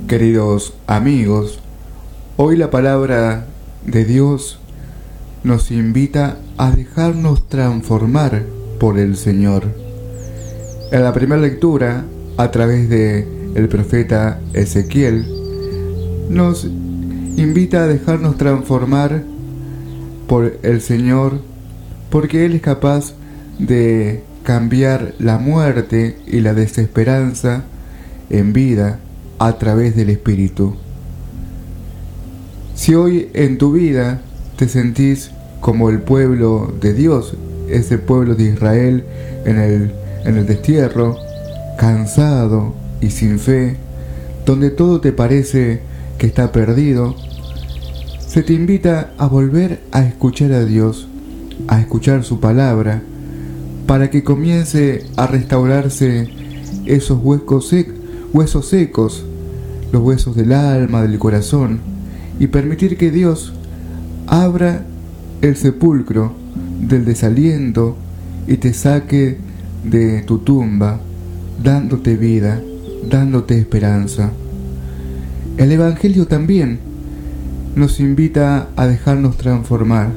Queridos amigos, hoy la palabra de Dios nos invita a dejarnos transformar por el Señor. En la primera lectura, a través de el profeta Ezequiel, nos invita a dejarnos transformar por el Señor, porque Él es capaz de cambiar la muerte y la desesperanza en vida a través del Espíritu. Si hoy en tu vida te sentís como el pueblo de Dios, ese pueblo de Israel en el destierro, cansado y sin fe, donde todo te parece que está perdido, se te invita a volver a escuchar a Dios, a escuchar su palabra, para que comience a restaurarse esos huesos secos, los huesos del alma, del corazón, y permitir que Dios abra el sepulcro del desaliento y te saque de tu tumba, dándote vida, dándote esperanza. El Evangelio también nos invita a dejarnos transformar.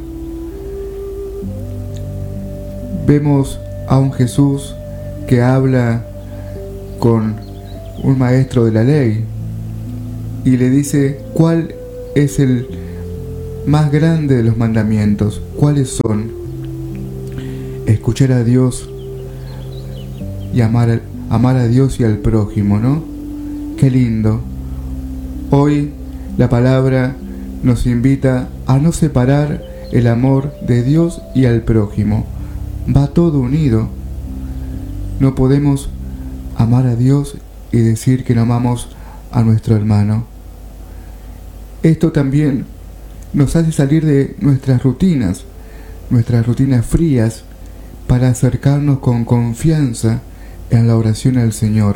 Vemos a un Jesús que habla con un maestro de la ley y le dice cuál es el más grande de los mandamientos. ¿Cuáles son? Escuchar a Dios y amar a Dios y al prójimo, ¿no? Qué lindo. Hoy la palabra nos invita a no separar el amor de Dios y al prójimo. Va todo unido. No podemos amar a Dios y decir que no amamos a nuestro hermano. Esto también nos hace salir de nuestras rutinas frías, para acercarnos con confianza en la oración al Señor.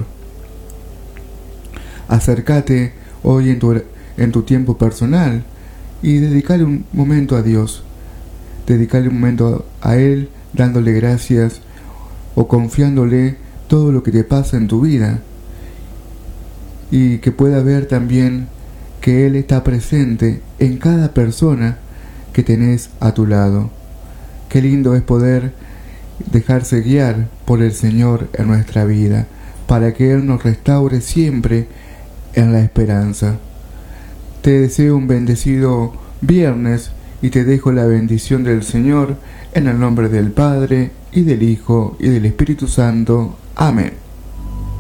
Acércate hoy en tu tiempo personal y dedicale un momento a Dios. Dedicale un momento a Él, dándole gracias o confiándole todo lo que te pasa en tu vida, y que pueda ver también que Él está presente en cada persona que tenés a tu lado. Qué lindo es poder dejarse guiar por el Señor en nuestra vida, para que Él nos restaure siempre en la esperanza. Te deseo un bendecido viernes y te dejo la bendición del Señor en el nombre del Padre, y del Hijo, y del Espíritu Santo. Amén.